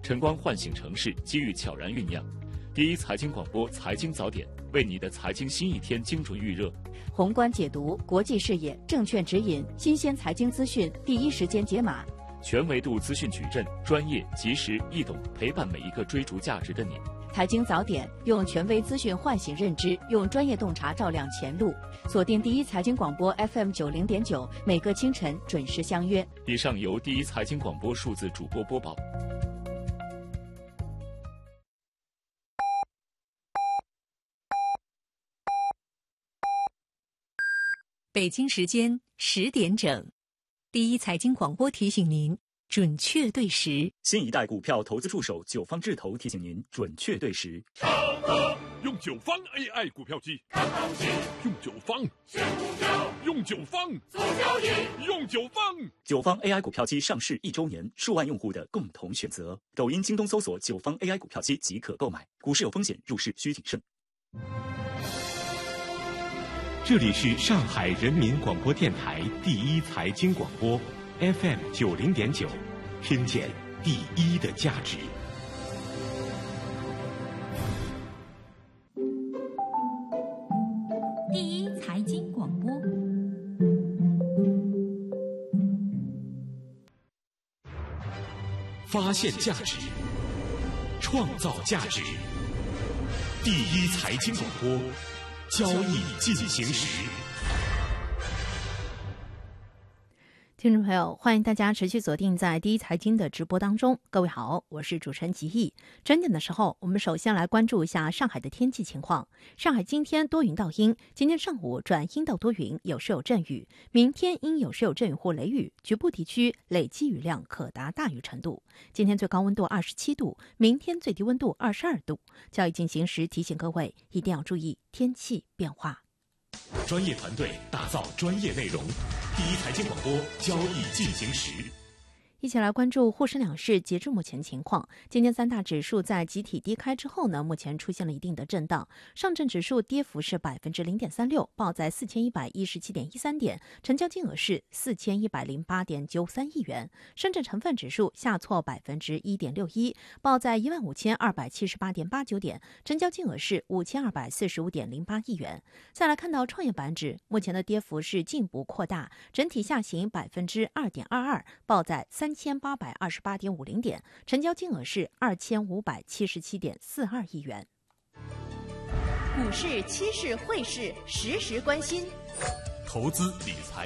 晨光唤醒城市，机遇悄然酝酿。第一财经广播财经早点，为你的财经新一天精准预热。 宏观解读，国际视野，证券指引，新鲜财经资讯第一时间解码。 全维度资讯矩阵，专业、及时、易懂，陪伴每一个追逐价值的你。 财经早点，用权威资讯唤醒认知，用专业洞察照亮前路。锁定第一财经广播 FM90.9，每个清晨准时相约。 以上由第一财经广播数字主播播报。 北京时间10点整，第一财经广播提醒您准确对时。 新一代股票投资助手九方智投提醒您准确对时。 用九方 AI 股票机，看行情，用九方选股票，用九方做交易，用九方。 九方 AI 股票机上市1周年，数万用户的共同选择。抖音、京东搜索九方 AI 股票机即可购买。股市有风险，入市需谨慎。 这里是上海人民广播电台第一财经广播 FM90.9，听见第一的价值。 第一财经广播， 发现价值，创造价值。第一财经广播，交易进行时。 听众朋友，欢迎大家持续锁定在第一财经的直播当中。各位好，我是主持人吉毅。整点的时候，我们首先来关注一下上海的天气情况。上海今天多云到阴，今天上午转阴到多云，有时有阵雨。明天阴有时有阵雨或雷雨，局部地区累积雨量可达大雨程度。今天最高温度27度，明天最低温度22度。交易进行时提醒各位一定要注意天气变化。 专业团队打造专业内容，第一财经广播，交易进行时。 一起来关注沪深两市截至目前情况。今天三大指数在集体低开之后呢，目前出现了一定的震荡。上证指数跌幅是0.36%，报在4117.13点，成交金额是4108.93亿元。深圳成分指数下挫1.61%，报在15278.89点，成交金额是5245.08亿元。再来看到创业板指，目前的跌幅是进一步扩大，整体下行2.22%，报在3828.50点，成交金额是2577.42亿元。 股市、期市、汇市，实时关心。 投资理财